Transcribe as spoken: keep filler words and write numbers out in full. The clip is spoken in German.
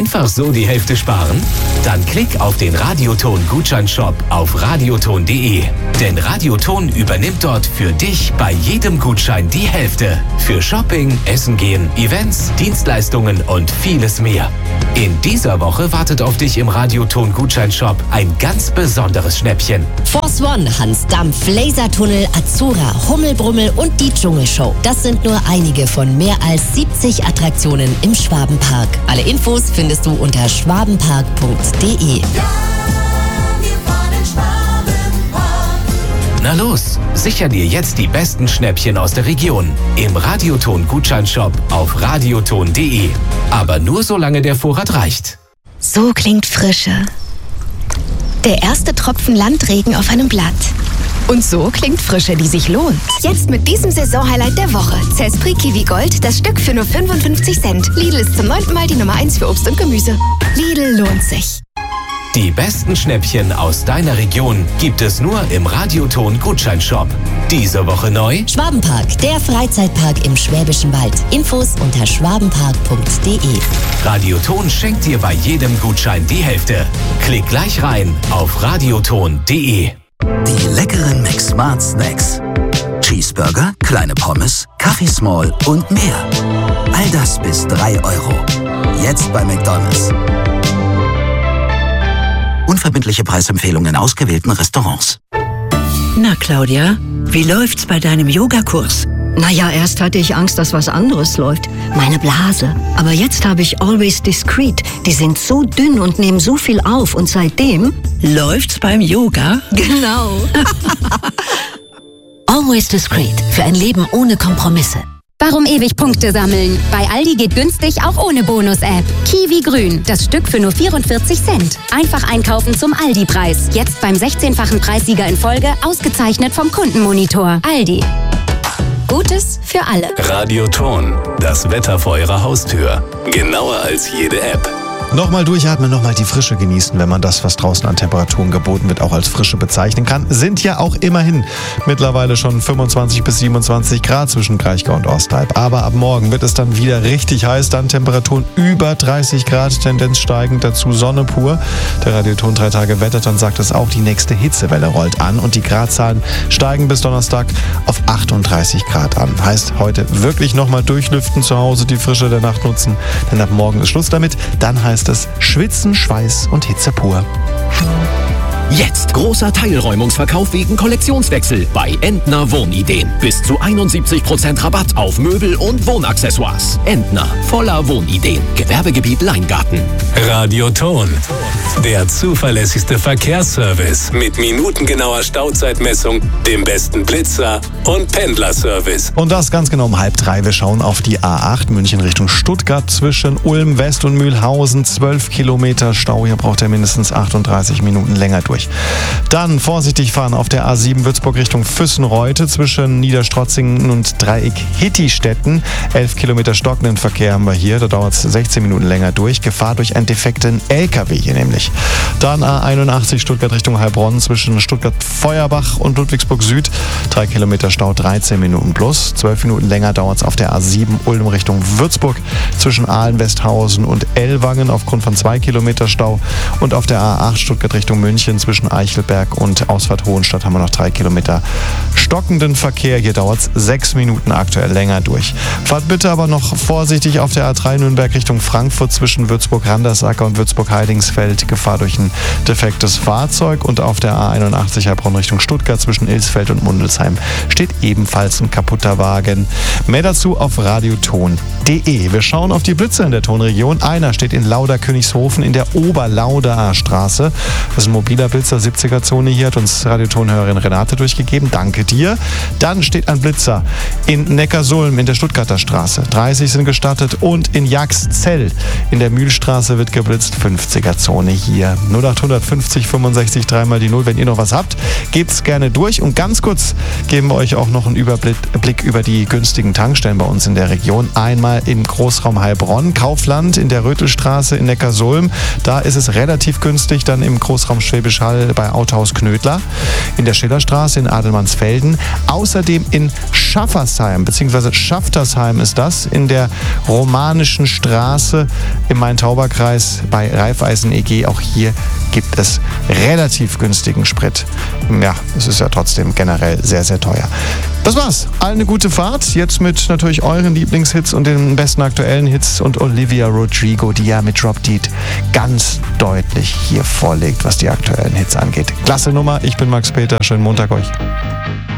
einfach so die Hälfte sparen? Dann klick auf den Radioton-Gutscheinshop auf radioton punkt de. Denn Radioton übernimmt dort für dich bei jedem Gutschein die Hälfte. Für Shopping, Essen gehen, Events, Dienstleistungen und vieles mehr. In dieser Woche wartet auf dich im Radioton-Gutscheinshop ein ganz besonderes Schnäppchen. Force One, Hans Dampf, Lasertunnel, Azura, Hummelbrummel und die Dschungelshow. Das sind nur einige von mehr als siebzig Attraktionen im Schwabenpark. Alle Infos findest du unter schwabenpark punkt de. Na los, sicher dir jetzt die besten Schnäppchen aus der Region im Radioton-Gutscheinshop auf radioton punkt de. Aber nur solange der Vorrat reicht. So klingt Frische. Der erste Tropfen Landregen auf einem Blatt. Und so klingt Frische, die sich lohnt. Jetzt mit diesem Saisonhighlight der Woche. Zespri Kiwi Gold, das Stück für nur fünfundfünfzig Cent. Lidl ist zum neunten Mal die Nummer eins für Obst und Gemüse. Lidl lohnt sich. Die besten Schnäppchen aus deiner Region gibt es nur im Radioton-Gutscheinshop. Diese Woche neu: Schwabenpark, der Freizeitpark im Schwäbischen Wald. Infos unter schwabenpark punkt de. Radioton schenkt dir bei jedem Gutschein die Hälfte. Klick gleich rein auf radioton punkt de. Die leckeren McSmart Snacks. Cheeseburger, kleine Pommes, Kaffee Small und mehr. All das bis drei Euro. Jetzt bei McDonald's. Unverbindliche Preisempfehlungen in ausgewählten Restaurants. Na Claudia, wie läuft's bei deinem Yogakurs? Naja, erst hatte ich Angst, dass was anderes läuft. Meine Blase. Aber jetzt habe ich Always Discreet. Die sind so dünn und nehmen so viel auf. Und seitdem... Läuft's beim Yoga? Genau. Always Discreet. Für ein Leben ohne Kompromisse. Warum ewig Punkte sammeln? Bei Aldi geht günstig auch ohne Bonus-App. Kiwi Grün, das Stück für nur vierundvierzig Cent. Einfach einkaufen zum Aldi-Preis. Jetzt beim sechzehnfachen Preissieger in Folge, ausgezeichnet vom Kundenmonitor. Aldi. Gutes für alle. Radioton, das Wetter vor eurer Haustür. Genauer als jede App. Nochmal durchatmen, nochmal die Frische genießen, wenn man das, was draußen an Temperaturen geboten wird, auch als Frische bezeichnen kann. Sind ja auch immerhin mittlerweile schon fünfundzwanzig bis siebenundzwanzig Grad zwischen Kraichgau und Ostalb. Aber ab morgen wird es dann wieder richtig heiß, dann Temperaturen über dreißig Grad, Tendenz steigend, dazu Sonne pur. Der Radioton drei Tage wettert, dann sagt es auch, die nächste Hitzewelle rollt an und die Gradzahlen steigen bis Donnerstag auf achtunddreißig Grad an. Heißt, heute wirklich nochmal durchlüften zu Hause, die Frische der Nacht nutzen, denn ab morgen ist Schluss damit. Dann heißt es Schwitzen, Schweiß und Hitze pur. Jetzt großer Teilräumungsverkauf wegen Kollektionswechsel bei Entner Wohnideen. Bis zu einundsiebzig Prozent Rabatt auf Möbel und Wohnaccessoires. Entner, voller Wohnideen. Gewerbegebiet Leingarten. Radioton, der zuverlässigste Verkehrsservice mit minutengenauer Stauzeitmessung, dem besten Blitzer und Pendlerservice. Und das ganz genau um halb drei. Wir schauen auf die A acht München Richtung Stuttgart zwischen Ulm West und Mühlhausen. zwölf Kilometer Stau. Hier braucht er mindestens achtunddreißig Minuten länger durch. Dann vorsichtig fahren auf der A sieben Würzburg Richtung Füssenreute zwischen Niederstrotzingen und Dreieck Hittistetten. elf Kilometer stockenden Verkehr haben wir hier. Da dauert es sechzehn Minuten länger durch. Gefahr durch einen defekten L K W hier nämlich. Dann A einundachtzig Stuttgart Richtung Heilbronn zwischen Stuttgart-Feuerbach und Ludwigsburg Süd. drei Kilometer Stau, dreizehn Minuten plus. zwölf Minuten länger dauert es auf der A sieben Ulm Richtung Würzburg zwischen Ahlen-Westhausen und Ellwangen aufgrund von zwei Kilometer Stau. Und auf der A acht Stuttgart Richtung München zwischen Eichelberg und Ausfahrt Hohenstadt haben wir noch drei Kilometer stockenden Verkehr. Hier dauert es sechs Minuten aktuell länger durch. Fahrt bitte aber noch vorsichtig auf der A drei Nürnberg Richtung Frankfurt zwischen Würzburg-Randersacker und Würzburg-Heidingsfeld. Gefahr durch ein defektes Fahrzeug. Und auf der A einundachtzig Heilbronn Richtung Stuttgart zwischen Ilsfeld und Mundelsheim steht ebenfalls ein kaputter Wagen. Mehr dazu auf radioton punkt de. Wir schauen auf die Blitze in der Tonregion. Einer steht in Lauda-Königshofen in der Oberlaudaer Straße. Das ist ein mobiler Blitzer, siebziger-Zone hier, hat uns Radiotonhörerin Renate durchgegeben. Danke dir. Dann steht ein Blitzer in Neckarsulm in der Stuttgarter Straße. dreißig sind gestartet und in Jaxzell in der Mühlstraße wird geblitzt, fünfziger-Zone hier. null acht fünfzig fünfundsechzig dreimal die null. Wenn ihr noch was habt, gebt's gerne durch. Und ganz kurz geben wir euch auch noch einen Überblick über die günstigen Tankstellen bei uns in der Region. Einmal im Großraum Heilbronn, Kaufland in der Rötelstraße in Neckarsulm. Da ist es relativ günstig. Dann im Großraum Schwäbisch Total bei Autohaus Knödler, in der Schillerstraße in Adelmannsfelden, außerdem in Schaffersheim, beziehungsweise Schaftersheim ist das, in der Romanischen Straße im Main-Tauber-Kreis bei Raiffeisen E G. Auch hier gibt es relativ günstigen Sprit. Ja, es ist ja trotzdem generell sehr, sehr teuer. Das war's. Allen eine gute Fahrt. Jetzt mit natürlich euren Lieblingshits und den besten aktuellen Hits und Olivia Rodrigo, die ja mit Drop Dead ganz deutlich hier vorlegt, was die aktuellen Hits angeht. Klasse Nummer. Ich bin Max Peter. Schönen Montag euch.